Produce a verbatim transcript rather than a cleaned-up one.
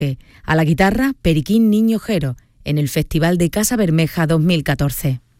A la guitarra, Periquín Niño Jero, en el Festival de Casa Bermeja dos mil catorce.